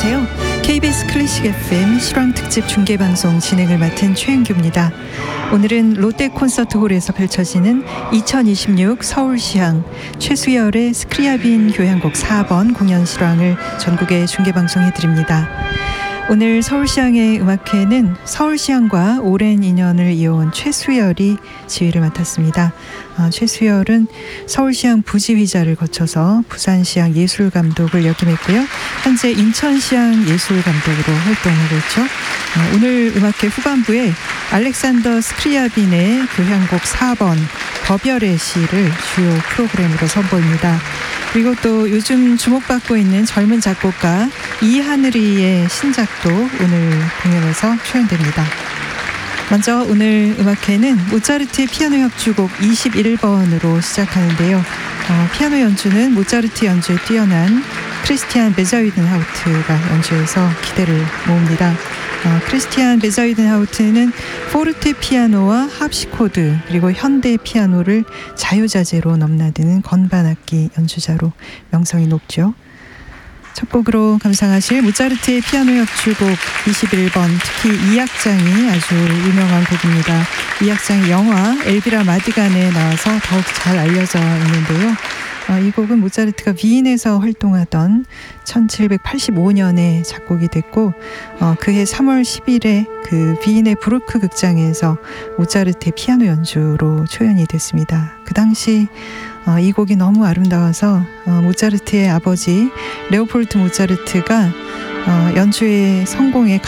안녕하세요. KBS 클래식 FM 실황특집 중계방송 진행을 맡은 최은규입니다. 오늘은 롯데 콘서트홀에서 펼쳐지는 2026 서울시향 최수열의 스크리아빈 교향곡 4번 공연 실황을 전국에 중계방송해드립니다. 오늘 서울시향의 음악회는 서울시향과 오랜 인연을 이어온 최수열이 지휘를 맡았습니다. 최수열은 서울시향 부지휘자를 거쳐서 부산시향 예술감독을 역임했고요. 현재 인천시향 예술감독으로 활동하고 있죠. 오늘 음악회 후반부에 알렉산더 스크리아빈의 교향곡 4번 버별의 시를 주요 프로그램으로 선보입니다. 그리고 또 요즘 주목받고 있는 젊은 작곡가 이하늘이의 신작도 오늘 공연에서 초연됩니다. 먼저 오늘 음악회는 모차르트의 피아노 협주곡 21번으로 시작하는데요. 피아노 연주는 모차르트 연주에 뛰어난 크리스티안 베자위든하우트가 연주해서 기대를 모읍니다. 크리스티안 베자위든하우트는 포르테 피아노와 합시코드 그리고 현대 피아노를 자유자재로 넘나드는 건반악기 연주자로 명성이 높죠. 첫 곡으로 감상하실 모차르트의 피아노 협주곡 21번, 특히 2악장이 아주 유명한 곡입니다. 2악장이 영화 엘비라 마디간에 나와서 더욱 잘 알려져 있는데요. 이 곡은 모차르트가 위인에서 활동하던 1785년에 작곡이 됐고 그해 3월 10일에 그 위인의 브루크 극장에서 모차르트의 피아노 연주로 초연이 됐습니다. 그 당시 이 곡이 너무 아름다워서 모차르트의 아버지 레오폴드 모차르트가 연주의 성공에